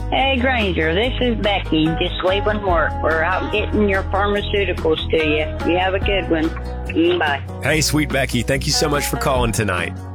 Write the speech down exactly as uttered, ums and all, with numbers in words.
Hey, Granger, this is Becky, just leaving work. We're out getting your pharmaceuticals to you. You have a good one. Bye. Hey, sweet Becky, thank you so much for calling tonight.